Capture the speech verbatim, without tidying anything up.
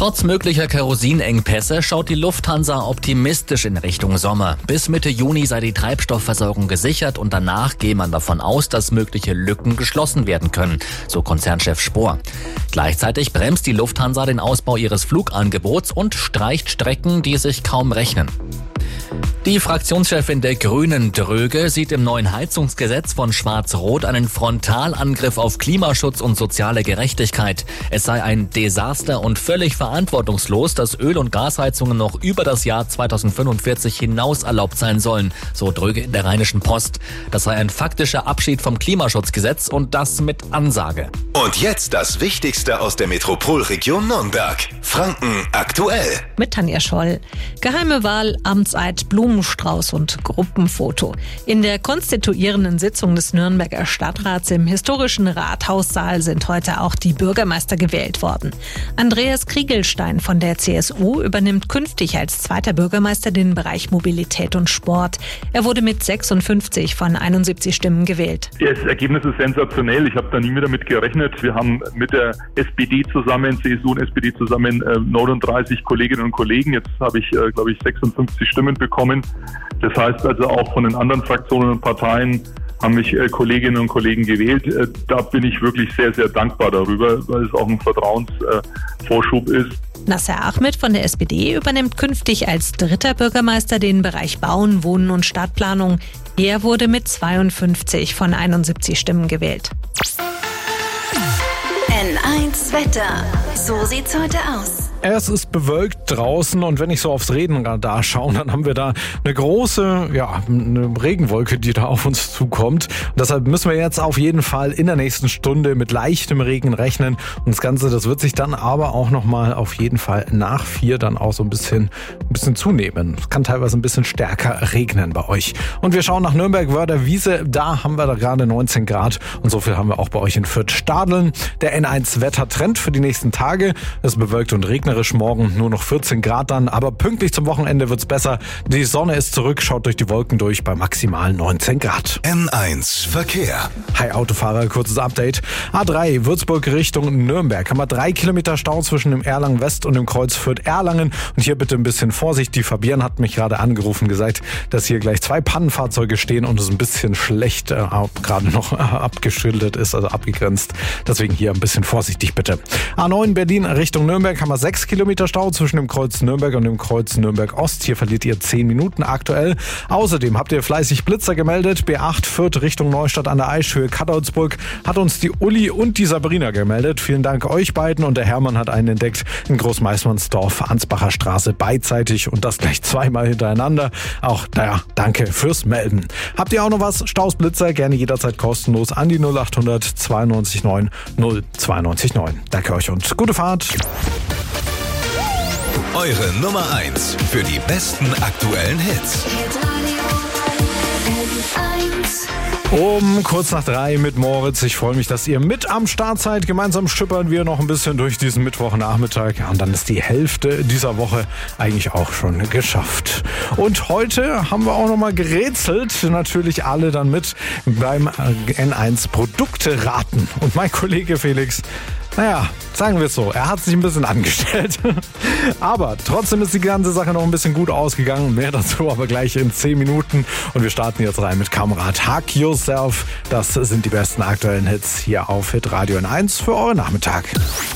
Trotz möglicher Kerosinengpässe schaut die Lufthansa optimistisch in Richtung Sommer. Bis Mitte Juni sei die Treibstoffversorgung gesichert und danach gehe man davon aus, dass mögliche Lücken geschlossen werden können, so Konzernchef Spohr. Gleichzeitig bremst die Lufthansa den Ausbau ihres Flugangebots und streicht Strecken, die sich kaum rechnen. Die Fraktionschefin der Grünen, Dröge, sieht im neuen Heizungsgesetz von Schwarz-Rot einen Frontalangriff auf Klimaschutz und soziale Gerechtigkeit. Es sei ein Desaster und völlig verantwortungslos, dass Öl- und Gasheizungen noch über das Jahr zweitausendfünfundvierzig hinaus erlaubt sein sollen, so Dröge in der Rheinischen Post. Das sei ein faktischer Abschied vom Klimaschutzgesetz und das mit Ansage. Und jetzt das Wichtigste aus der Metropolregion Nürnberg. Franken aktuell. Mit Tanja Scholl. Geheime Wahl, Amtseid, Blumenstrauß und Gruppenfoto. In der konstituierenden Sitzung des Nürnberger Stadtrats im historischen Rathaussaal sind heute auch die Bürgermeister gewählt worden. Andreas Kriegelstein von der C S U übernimmt künftig als zweiter Bürgermeister den Bereich Mobilität und Sport. Er wurde mit sechsundfünfzig von einundsiebzig Stimmen gewählt. Das Ergebnis ist sensationell. Ich habe da nie mehr damit gerechnet. Wir haben mit der S P D zusammen, C S U und S P D zusammen äh, neununddreißig Kolleginnen und Kollegen. Jetzt habe ich, äh, glaube ich, sechsundfünfzig Stimmen bekommen. Das heißt also auch von den anderen Fraktionen und Parteien haben mich äh, Kolleginnen und Kollegen gewählt. Äh, da bin ich wirklich sehr, sehr dankbar darüber, weil es auch ein Vertrauensvorschub äh, ist. Nasser Ahmed von der S P D übernimmt künftig als dritter Bürgermeister den Bereich Bauen, Wohnen und Stadtplanung. Er wurde mit zweiundfünfzig von einundsiebzig Stimmen gewählt. N eins Wetter. So sieht's heute aus. Es ist bewölkt draußen und wenn ich so aufs Regenradar schaue, dann haben wir da eine große, ja, eine Regenwolke, die da auf uns zukommt. Und deshalb müssen wir jetzt auf jeden Fall in der nächsten Stunde mit leichtem Regen rechnen. Und das Ganze, das wird sich dann aber auch nochmal auf jeden Fall nach vier dann auch so ein bisschen, ein bisschen zunehmen. Es kann teilweise ein bisschen stärker regnen bei euch. Und wir schauen nach Nürnberg-Wörder-Wiese. Da haben wir da gerade neunzehn Grad und so viel haben wir auch bei euch in Fürth-Stadeln. Der N eins Wettertrend für die nächsten Tage. Es bewölkt und regnet. Morgen nur noch vierzehn Grad dann, aber pünktlich zum Wochenende wird's besser. Die Sonne ist zurück, schaut durch die Wolken durch bei maximal neunzehn Grad. N eins Verkehr. Hi Autofahrer, kurzes Update. A drei, Würzburg Richtung Nürnberg. Haben wir drei Kilometer Stau zwischen dem Erlangen West und dem Kreuz Fürth-Erlangen. Und hier bitte ein bisschen Vorsicht. Die Fabian hat mich gerade angerufen, gesagt, dass hier gleich zwei Pannenfahrzeuge stehen und es ein bisschen schlecht äh, gerade noch äh, abgeschildert ist, also abgegrenzt. Deswegen hier ein bisschen vorsichtig bitte. A neun Berlin Richtung Nürnberg haben wir sechs Kilometer Stau zwischen dem Kreuz Nürnberg und dem Kreuz Nürnberg Ost. Hier verliert ihr zehn Minuten aktuell. Außerdem habt ihr fleißig Blitzer gemeldet. B acht Fürth Richtung Neustadt an der Aischhöhe Kadolsburg hat uns die Uli und die Sabrina gemeldet. Vielen Dank euch beiden und der Hermann hat einen entdeckt in Großmeißmannsdorf, Ansbacher Straße beidseitig und das gleich zweimal hintereinander. Auch naja, danke fürs Melden. Habt ihr auch noch was? Staus, Blitzer, gerne jederzeit kostenlos an die null acht hundert zweiundneunzig neun null zweiundneunzig neun. Danke euch und gute Fahrt. Eure Nummer eins für die besten aktuellen Hits. Um kurz nach drei mit Moritz. Ich freue mich, dass ihr mit am Start seid. Gemeinsam schippern wir noch ein bisschen durch diesen Mittwochnachmittag. Und dann ist die Hälfte dieser Woche eigentlich auch schon geschafft. Und heute haben wir auch noch mal gerätselt. Natürlich alle dann mit beim N eins Produkte raten. Und mein Kollege Felix, naja, sagen wir es so, er hat sich ein bisschen angestellt. Aber trotzdem ist die ganze Sache noch ein bisschen gut ausgegangen. Mehr dazu aber gleich in zehn Minuten. Und wir starten jetzt rein mit Kamerad Hug Yourself. Das sind die besten aktuellen Hits hier auf Hitradio N eins für euren Nachmittag.